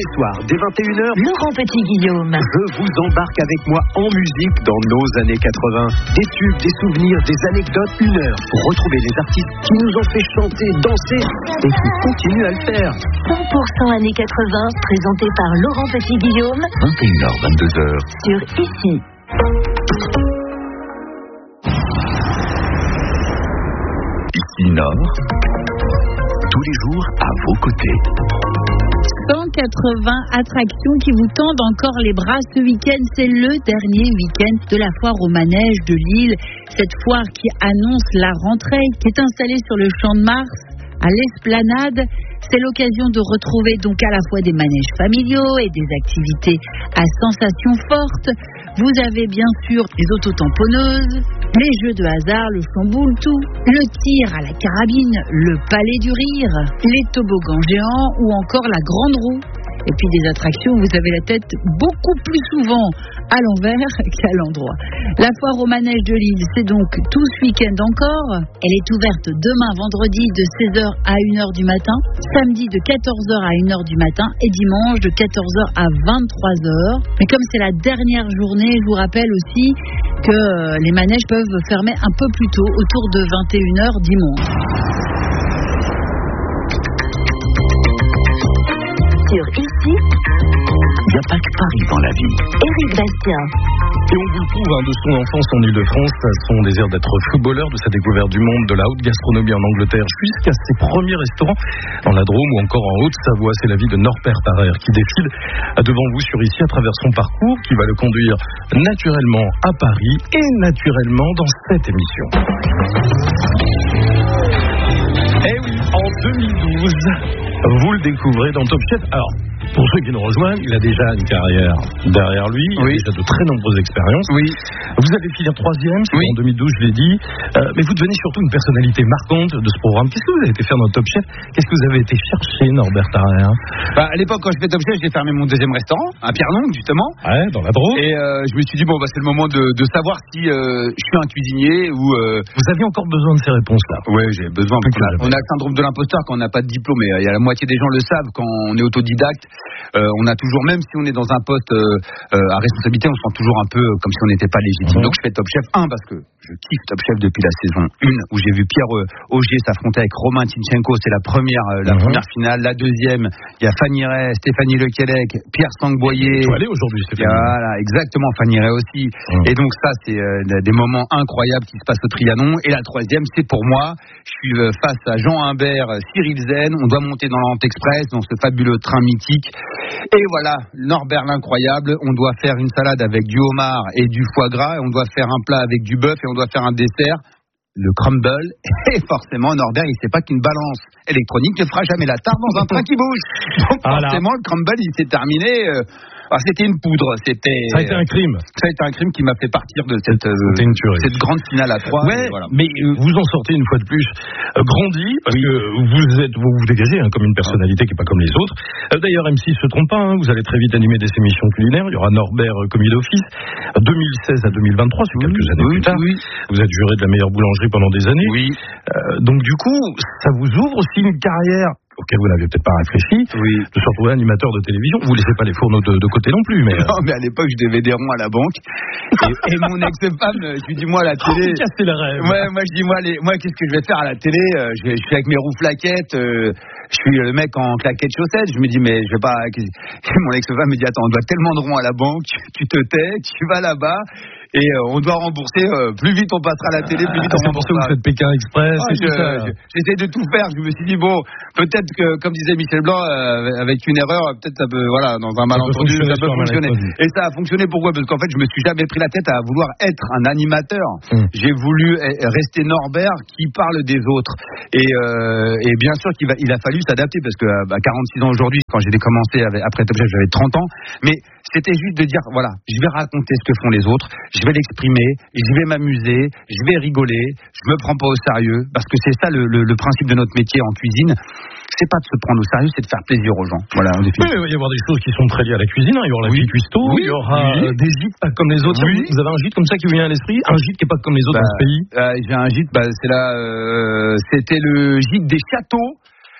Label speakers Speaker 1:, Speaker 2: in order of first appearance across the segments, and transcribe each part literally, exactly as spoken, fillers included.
Speaker 1: les soirs, dès vingt et une heures,
Speaker 2: Laurent Petit-Guillaume.
Speaker 1: je vous embarque avec moi en musique dans nos années quatre-vingts. Des tubes, des souvenirs, des anecdotes, une heure pour retrouver les artistes qui nous ont fait chanter, danser et qui continuent à le faire.
Speaker 2: cent pour cent années quatre-vingts, présenté par Laurent Petit-Guillaume.
Speaker 1: vingt et une heures, vingt-deux heures.
Speaker 2: Sur Ici.
Speaker 1: Ici Nord, tous les jours à vos côtés.
Speaker 3: cent quatre-vingts attractions qui vous tendent encore les bras ce week-end. C'est le dernier week-end de la foire au manège de Lille. Cette foire qui annonce la rentrée, qui est installée sur le Champ de Mars, à l'Esplanade. C'est l'occasion de retrouver donc à la fois des manèges familiaux et des activités à sensations fortes. Vous avez bien sûr les autotamponneuses, les jeux de hasard, le chamboule, tout, le tir à la carabine, le palais du rire, les toboggans géants ou encore la grande roue. Et puis des attractions où vous avez la tête beaucoup plus souvent à l'envers qu'à l'endroit. La foire au manège de Lille, c'est donc tout ce week-end encore. Elle est ouverte demain vendredi de seize heures à une heure du matin, samedi de quatorze heures à une heure du matin et dimanche de quatorze heures à vingt-trois heures. Mais comme c'est la dernière journée, je vous rappelle aussi que les manèges peuvent fermer un peu plus tôt, autour de vingt et une heures dimanche.
Speaker 2: Sur Ici,
Speaker 1: Il n'y a pas que Paris dans la vie.
Speaker 2: Éric Bastien.
Speaker 4: Et on vous le prouve, hein, de son enfance en Ile-de-France, à son désir d'être footballeur, de sa découverte du monde, de la haute gastronomie en Angleterre, jusqu'à ses premiers restaurants dans la Drôme ou encore en Haute-Savoie. C'est la vie de Norbert Tarrer qui défile devant vous sur Ici à travers son parcours, qui va le conduire naturellement à Paris et naturellement dans cette émission. Eh oui, en deux mille douze, vous le découvrez dans Top Chef. Alors, pour ceux qui nous rejoignent, il a déjà une carrière derrière lui, il
Speaker 5: oui.
Speaker 4: a déjà de très nombreuses expériences.
Speaker 5: Oui.
Speaker 4: Vous avez fini en troisième,
Speaker 5: oui.
Speaker 4: en deux mille douze, je l'ai dit, euh, mais vous devenez surtout une personnalité marquante de ce programme. Qu'est-ce que vous avez été faire dans Top Chef? Qu'est-ce que vous avez été chercher, Norbert Tarrer?
Speaker 5: Bah, à l'époque, quand je fais Top Chef, j'ai fermé mon deuxième restaurant, à Pierre-Longue, justement.
Speaker 4: Ouais, dans la Drôme.
Speaker 5: Et euh, je me suis dit, bon, bah, c'est le moment de, de savoir si euh, je suis un cuisinier ou... Euh...
Speaker 4: Vous aviez encore besoin de ces réponses-là?
Speaker 5: Oui, j'ai besoin. On a, on a le syndrome de l'imposteur quand on n'a pas de diplôme. Et il y a la moitié des gens le savent quand on est autodidacte. Euh, on a toujours, même si on est dans un poste euh, euh, à responsabilité, on se sent toujours un peu comme si on n'était pas légitime. Mmh. Donc je fais Top Chef un parce que je kiffe Top Chef depuis la saison un où j'ai vu Pierre euh, Augier s'affronter avec Romain Tinchenko. C'est la première, euh, la mmh. première finale. La deuxième, il y a Fanny Ray, Stéphanie Lequelec, Pierre Sangboyer.
Speaker 4: Tu vas aller aujourd'hui, Stéphanie.
Speaker 5: Voilà, exactement, Fanny Ray aussi. Mmh. Et donc ça, c'est euh, des moments incroyables qui se passent au Trianon. Et la troisième, c'est pour moi. Je suis euh, face à Jean Humbert, Cyril Zen. On doit monter dans l'Orient Express, dans ce fabuleux train mythique. Et voilà, Norbert l'incroyable, on doit faire une salade avec du homard et du foie gras, et on doit faire un plat avec du bœuf, et on doit faire un dessert, le crumble. Et forcément, Norbert, il sait pas qu'une balance électronique ne fera jamais la tarte dans un train qui bouge. Donc voilà. Forcément, le crumble, il s'est terminé... Euh, Alors, c'était une poudre, c'était...
Speaker 4: Ça a été un crime.
Speaker 5: Ça a été un crime qui m'a fait partir de cette, euh,
Speaker 4: une tuerie.
Speaker 5: cette grande finale à trois.
Speaker 4: Ouais,
Speaker 5: voilà.
Speaker 4: Mais euh, vous en sortez une fois de plus euh, grandi, parce oui. que vous êtes, vous, vous dégagez hein, comme une personnalité qui n'est pas comme les autres. Euh, d'ailleurs, M six ne se trompe pas, hein, vous allez très vite animer des émissions culinaires. Il y aura Norbert euh, commis d'office. deux mille seize à deux mille vingt-trois, c'est oui, quelques années oui, plus tard. Oui. Vous êtes juré de la meilleure boulangerie pendant des années.
Speaker 5: Oui.
Speaker 4: Euh, donc du coup, ça vous ouvre aussi une carrière auquel vous n'aviez peut-être pas réfléchi,
Speaker 5: oui.
Speaker 4: de se retrouver animateur de télévision. Vous ne laissez pas les fourneaux de, de côté non plus. Mais...
Speaker 5: Non, mais à l'époque, je devais des ronds à la banque. Et, et mon ex-femme, je lui dis, moi, à la télé...
Speaker 4: Oh, cassez le rêve.
Speaker 5: Ouais, moi, je dis, moi, les... moi, qu'est-ce que je vais faire à la télé? je, vais... je suis avec mes roues flaquettes, euh... je suis le mec en claquettes chaussettes. Je me dis, mais je vais pas... Mon ex-femme me dit, attends, on doit tellement de ronds à la banque, tu te tais, tu vas là-bas... Et euh, on doit rembourser, euh, plus vite on passera à la télé, plus vite
Speaker 4: ah,
Speaker 5: on remboursera.
Speaker 4: C'est pour ça que vous faites Pékin Express
Speaker 5: ah,
Speaker 4: et
Speaker 5: je,
Speaker 4: tout ça.
Speaker 5: Je, j'essaie de tout faire, je me suis dit, bon, peut-être que, comme disait Michel Blanc, euh, avec une erreur, peut-être ça peut, voilà, dans un malentendu, ça peut fonctionner. Et ça a fonctionné, pourquoi? Parce qu'en fait, je me suis jamais pris la tête à vouloir être un animateur. Hum. J'ai voulu rester Norbert qui parle des autres. Et, euh, et bien sûr qu'il va, il a fallu s'adapter, parce que à quarante-six ans aujourd'hui, quand j'ai commencé avec, après Top Chef, j'avais trente ans, mais c'était juste de dire, voilà, je vais raconter ce que font les autres, je vais l'exprimer, je vais m'amuser, je vais rigoler, je me prends pas au sérieux, parce que c'est ça le, le, le principe de notre métier en cuisine. C'est pas de se prendre au sérieux, c'est de faire plaisir aux gens. Voilà.
Speaker 4: Oui, il va y avoir des choses qui sont très liées à la cuisine. Hein. Il y aura la oui. cuistot, oui. il y aura oui. des gîtes pas comme les autres. Oui. Vous avez un gîte comme ça qui vous vient à l'esprit? Un gîte qui est pas comme les autres
Speaker 5: bah,
Speaker 4: dans ce pays?
Speaker 5: euh, J'ai un gîte, bah, c'est là, euh, c'était le gîte des châteaux.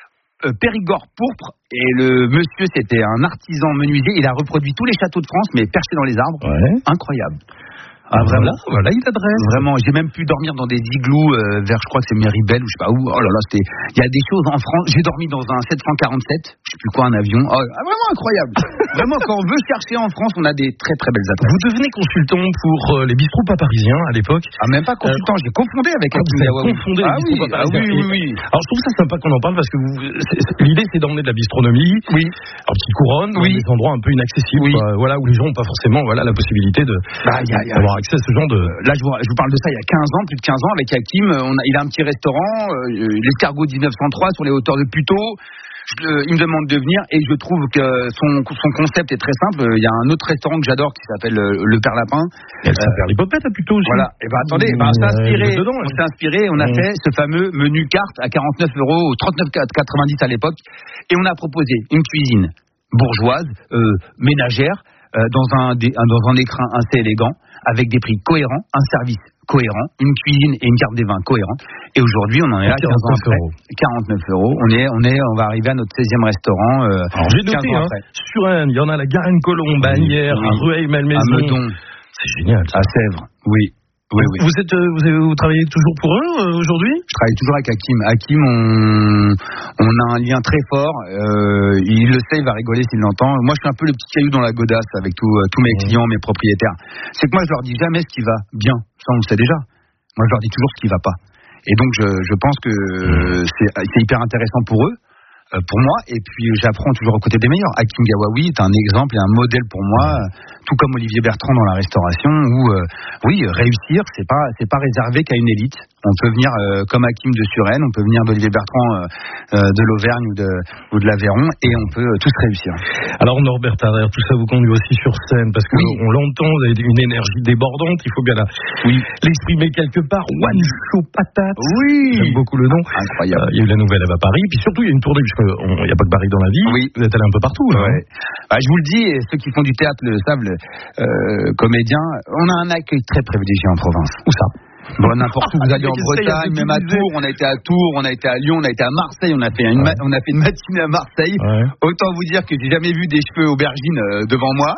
Speaker 5: euh, Périgord pourpre. Et le monsieur, c'était un artisan menuisier. Il a reproduit tous les châteaux de France, mais perchés dans les arbres.
Speaker 4: Ouais.
Speaker 5: Incroyable. Ah, vraiment,
Speaker 4: voilà, il adresse.
Speaker 5: Vraiment, j'ai même pu dormir dans des igloos euh, vers, je crois que c'est Méribel ou je sais pas où. Oh là là, c'était. Il y a des choses en France. J'ai dormi dans un sept cent quarante-sept, je sais plus quoi, un avion. Oh, vraiment incroyable. Vraiment, quand on veut chercher en France, on a des très très belles adresses.
Speaker 4: Vous devenez consultant pour euh, les bistrots pas parisiens à l'époque.
Speaker 5: Ah, même pas consultant, euh, j'ai confondé avec
Speaker 4: ah,
Speaker 5: Hakim Gawawi.
Speaker 4: Confondé
Speaker 5: ah,
Speaker 4: les
Speaker 5: oui,
Speaker 4: pas
Speaker 5: ah oui, oui, oui.
Speaker 4: Alors je trouve ça sympa qu'on en parle parce que vous, c'est, c'est, l'idée c'est d'emmener de la bistronomie.
Speaker 5: Oui.
Speaker 4: En petite couronne,
Speaker 5: oui.
Speaker 4: Dans des endroits un peu inaccessibles,
Speaker 5: oui.
Speaker 4: quoi, voilà, où les gens n'ont pas forcément voilà, la possibilité de,
Speaker 5: bah, y a, y a,
Speaker 4: d'avoir accès à ce genre de.
Speaker 5: Là, je vous, je vous parle de ça il y a quinze ans, plus de quinze ans, avec Hakim. On a, il a un petit restaurant, euh, l'Escargot dix-neuf cent trois, sur les hauteurs de Puteaux. Je, euh, il me demande de venir et je trouve que son, son concept est très simple. Il y a un autre restaurant que j'adore qui s'appelle euh, Le Père Lapin.
Speaker 4: Elle s'appelle l'Hippopète à Puteaux aussi.
Speaker 5: Voilà. Et ben attendez, ben, on s'est inspiré.
Speaker 4: Euh, dedans,
Speaker 5: on s'est inspiré. On a mmh. fait ce fameux menu carte à quarante-neuf euros, ou trente-neuf quatre-vingt-dix à l'époque, et on a proposé une cuisine bourgeoise, euh, ménagère, euh, dans un des, dans un écrin assez élégant, avec des prix cohérents, un service cohérent, une cuisine et une carte des vins cohérente. Et aujourd'hui, on en est là quinze ans après. quarante-neuf euros. On est, on est, on va arriver à notre seizième restaurant. Euh,
Speaker 4: Alors j'ai noté, hein, sur un, il y en a la Garenne-Colombe, Bagnères, oui, à Rueil-Malmaison.
Speaker 5: À Meudon.
Speaker 4: C'est génial.
Speaker 5: Ça. À Sèvres. Oui. Oui, oui.
Speaker 4: Vous, êtes, vous, avez, vous travaillez toujours pour eux euh, aujourd'hui ?
Speaker 5: Je travaille toujours avec Hakim. Hakim, on, on a un lien très fort. Euh, il le sait, il va rigoler s'il l'entend. Moi, je suis un peu le petit caillou dans la godasse avec tout, euh, tous mes clients, mes propriétaires. C'est que moi, je leur dis jamais ce qui va bien. Ça, on le sait déjà. Moi, je leur dis toujours ce qui va pas. Et donc, je, je pense que euh, c'est, c'est hyper intéressant pour eux. Pour moi, et puis j'apprends toujours aux côtés des meilleurs. Hakim Gawawi est un exemple et un modèle pour moi, tout comme Olivier Bertrand dans la restauration, où euh, oui, réussir, c'est pas c'est pas réservé qu'à une élite. On peut venir euh, comme Hakim de Suresnes, on peut venir d'Olivier Bertrand euh, euh, de l'Auvergne ou de ou de l'Aveyron, et on peut euh, tous réussir.
Speaker 4: Alors Norbert Tarrer, tout ça vous conduit aussi sur scène, parce que oui. on l'entend, vous avez une énergie débordante, il faut bien la, oui. l'exprimer quelque part. One Show Patate.
Speaker 5: Oui.
Speaker 4: J'aime beaucoup le nom.
Speaker 5: Incroyable.
Speaker 4: Euh, il y a eu la nouvelle à Paris, puis surtout il y a une tournée, puisque il n'y a pas que Paris dans la vie.
Speaker 5: Oui.
Speaker 4: Vous êtes allé un peu partout. Là,
Speaker 5: ouais. Bah, je vous le dis, et ceux qui font du théâtre le savent, euh, comédiens, on a un accueil très privilégié en province.
Speaker 4: Où ça?
Speaker 5: Bon, n'importe où, vous allez en Bretagne, même à Tours, on a été à Tours, on a été à Lyon, on a été à Marseille, on a fait une, ouais. ma- on a fait une matinée à Marseille. Ouais. Autant vous dire que j'ai jamais vu des cheveux aubergines euh, devant moi.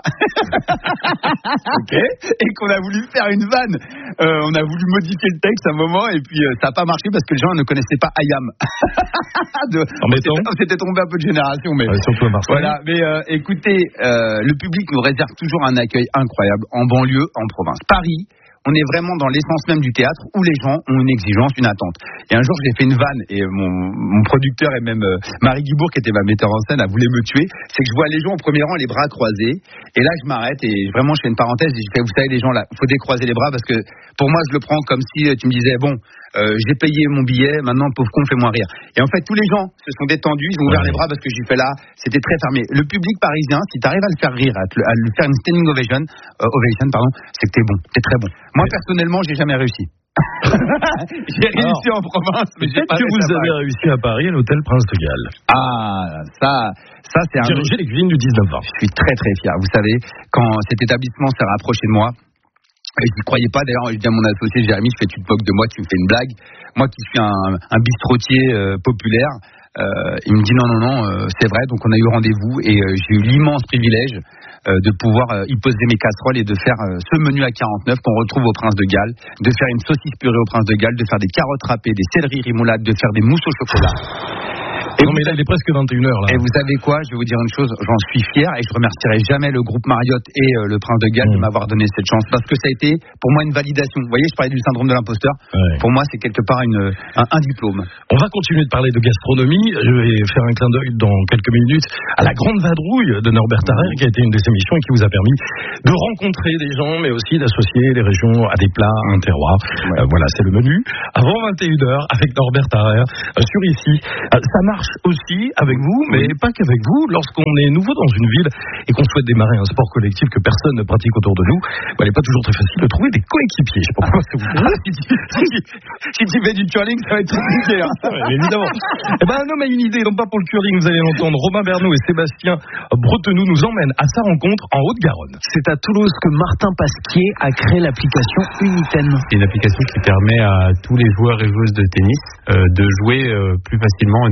Speaker 5: Ok. Et qu'on a voulu faire une vanne. Euh, on a voulu modifier le texte à un moment et puis euh, ça n'a pas marché parce que les gens ne connaissaient pas Ayam. de, on, s'était, on s'était trompé un peu de génération, mais
Speaker 4: ouais, surtout à Marseille.
Speaker 5: Voilà. Mais euh, écoutez, euh, le public nous réserve toujours un accueil incroyable en banlieue, en province. Paris. On est vraiment dans l'essence même du théâtre où les gens ont une exigence, une attente. Et un jour, j'ai fait une vanne et mon, mon producteur et même euh, Marie Guibourg, qui était ma metteur en scène, a voulu me tuer. C'est que je vois les gens au premier rang, les bras croisés. Et là, je m'arrête et vraiment, je fais une parenthèse et je fais, vous savez, les gens là, il faut décroiser les bras parce que pour moi, je le prends comme si tu me disais, bon, euh, j'ai payé mon billet, maintenant, pauvre con, fais-moi rire. Et en fait, tous les gens se sont détendus, ils ont ouvert ouais. les bras parce que j'ai fait là, c'était très fermé. Le public parisien, si tu arrives à le faire rire, à, te, à lui faire une standing ovation, euh, ovation pardon, c'est que t'es bon, t'es très bon. Moi, mais... personnellement, j'ai jamais réussi. J'ai réussi Alors, en province, mais j'ai pas
Speaker 4: que vous avez réussi à Paris à l'hôtel Prince de Galles.
Speaker 5: Ah, ça, ça c'est un.
Speaker 4: Diriger les cuisines du dix-neuf vingt.
Speaker 5: Je suis très très fier. Vous savez, quand cet établissement s'est rapproché de moi, et je n'y croyais pas, d'ailleurs, je dis à mon associé Jérémy, je fais, tu te moques de moi, tu me fais une blague. Moi qui suis un, un bistrotier euh, populaire, euh, il me dit non, non, non, euh, c'est vrai, donc on a eu rendez-vous et euh, j'ai eu l'immense privilège euh, de pouvoir euh, y poser mes casseroles et de faire euh, ce menu à quarante-neuf qu'on retrouve au Prince de Galles, de faire une saucisse purée au Prince de Galles, de faire des carottes râpées, des céleris remoulades, de faire des mousses au chocolat. Et
Speaker 4: non mais là il est presque vingt et une heures là.
Speaker 5: Et vous savez quoi, je vais vous dire une chose, j'en suis fier et je remercierai jamais le groupe Marriott et euh, le Prince de Galles mmh. de m'avoir donné cette chance parce que ça a été pour moi une validation. Vous voyez, je parlais du syndrome de l'imposteur. Ouais. Pour moi, c'est quelque part une, un, un diplôme.
Speaker 4: On va continuer de parler de gastronomie. Je vais faire un clin d'œil dans quelques minutes à la grande vadrouille de Norbert Tarrer qui a été une de ses missions et qui vous a permis de rencontrer des gens mais aussi d'associer les régions à des plats, à un terroir. Ouais. Euh, voilà, c'est le menu. Avant vingt et une heures avec Norbert Tarrer euh, sur ici. Euh, ça marche aussi avec vous, mais pas qu'avec vous. Lorsqu'on est nouveau dans une ville et qu'on souhaite démarrer un sport collectif que personne ne pratique autour de nous, bah, il n'est pas toujours très facile de trouver des coéquipiers. Je sais pas pourquoi c'est vous.
Speaker 5: si, tu, si tu fais du curling, ça va être compliqué. Hein.
Speaker 4: Ouais, évidemment. Eh ben, un homme a une idée, non pas pour le curling, vous allez l'entendre. Romain Bernoux et Sébastien Bretenoux nous emmènent à sa rencontre en Haute-Garonne.
Speaker 1: C'est à Toulouse que Martin Pasquier a créé l'application Uniten.
Speaker 6: C'est une application qui permet à tous les joueurs et joueuses de tennis euh, de jouer euh, plus facilement et donc de trouver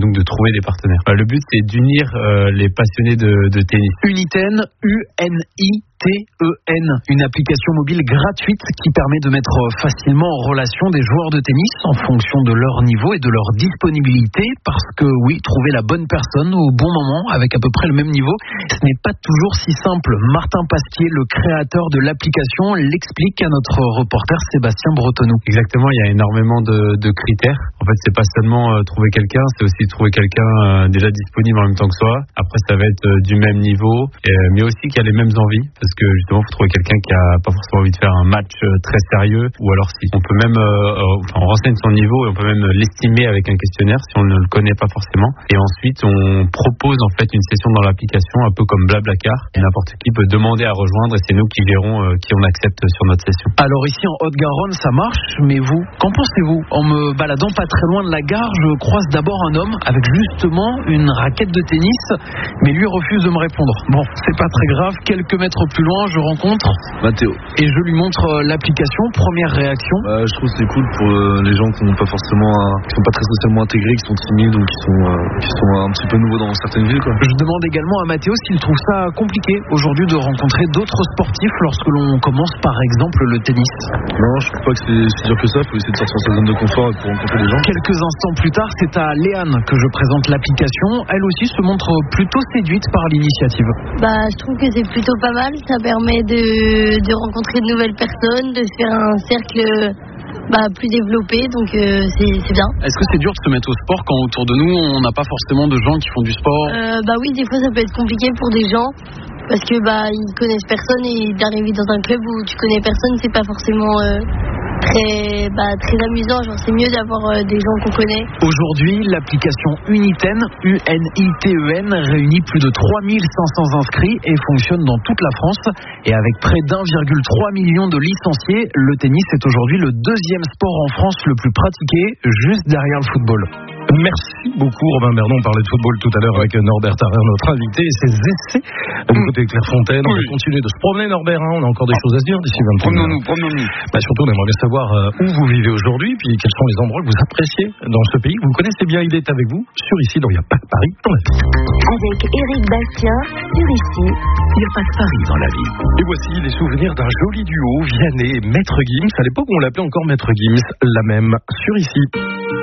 Speaker 6: trouver des partenaires. Euh, le but, c'est d'unir euh, les passionnés de, de tennis.
Speaker 1: Uniten, U N I T E N, une application mobile gratuite qui permet de mettre facilement en relation des joueurs de tennis en fonction de leur niveau et de leur disponibilité, parce que oui, trouver la bonne personne au bon moment avec à peu près le même niveau, ce n'est pas toujours si simple. Martin Pasquier, le créateur de l'application, l'explique à notre reporter Sébastien Bretonneau.
Speaker 6: Exactement, il y a énormément de, de critères. En fait, c'est pas seulement euh, trouver quelqu'un, c'est aussi trouver quelqu'un euh, déjà disponible en même temps que soi. Après, ça va être euh, du même niveau, euh, mais aussi qui a les mêmes envies, parce que justement, il faut trouver quelqu'un qui a pas forcément envie de faire un match euh, très sérieux, ou alors si on peut même, euh, euh, enfin, on renseigne son niveau et on peut même l'estimer avec un questionnaire si on ne le connaît pas forcément. Et ensuite, on propose en fait une session dans l'application, un peu comme Blablacar. N'importe qui peut demander à rejoindre et c'est nous qui verrons euh, qui on accepte sur notre session.
Speaker 1: Alors ici en Haute-Garonne, ça marche, mais vous, qu'en pensez-vous? En me baladant pas très loin de la gare, je croise d'abord un homme avec justement une raquette de tennis, mais lui refuse de me répondre. Bon, c'est pas très grave, quelques mètres plus loin, je rencontre
Speaker 7: Mathéo
Speaker 1: et je lui montre l'application. Première réaction?
Speaker 7: bah, Je trouve que c'est cool pour euh, les gens qui n'ont pas forcément, euh, qui sont pas très socialement intégrés, qui sont timides ou qui sont, euh, qui sont un petit peu nouveaux dans certaines villes, quoi.
Speaker 1: Je demande également à Mathéo s'il trouve ça compliqué aujourd'hui de rencontrer d'autres sportifs lorsque l'on commence par exemple le tennis.
Speaker 7: Non, je trouve pas que c'est si dur que ça, il faut essayer de sortir de sa zone de confort pour rencontrer des gens.
Speaker 1: Quelques instants plus tard, c'est à Léane que je présente l'application. Elle aussi se montre plutôt séduite par l'initiative.
Speaker 8: Bah, je trouve que c'est plutôt pas mal, ça permet de, de rencontrer de nouvelles personnes, de se faire un cercle bah, plus développé, donc euh, c'est, c'est bien.
Speaker 1: Est-ce que c'est dur de se mettre au sport quand autour de nous on n'a pas forcément de gens qui font du sport?
Speaker 8: euh, Bah oui, des fois ça peut être compliqué pour des gens, parce que bah ils connaissent personne et d'arriver dans un club où tu connais personne, c'est pas forcément euh, très bah, très amusant. Genre c'est mieux d'avoir euh, des gens qu'on connaît.
Speaker 1: Aujourd'hui, l'application Uniten, U N I T E N, réunit plus de trois mille cinq cents inscrits et fonctionne dans toute la France. Et avec près d'un virgule trois million de licenciés, le tennis est aujourd'hui le deuxième sport en France le plus pratiqué, juste derrière le football.
Speaker 4: Merci beaucoup Robin Bernon. On parlait de football tout à l'heure avec Norbert Tarrer, notre invité, et ses essais du côté de Clairefontaine. On va continuer de se promener, Norbert, hein. On a encore des choses à se dire d'ici vingt-trois minutes.
Speaker 5: Promenons-nous, promenons-nous.
Speaker 4: Bah, surtout, on aimerait bien savoir euh, où vous vivez aujourd'hui, puis quels sont les endroits que vous appréciez dans ce pays. Vous connaissez bien, il est avec vous sur Ici, donc il n'y a pas que Paris dans la vie.
Speaker 2: Avec Éric Bastien, sur Ici, il n'y a pas que Paris dans la vie.
Speaker 4: Et voici les souvenirs d'un joli duo, Vianney et Maître Gims. À l'époque où on l'appelait encore Maître Gims, la même sur Ici.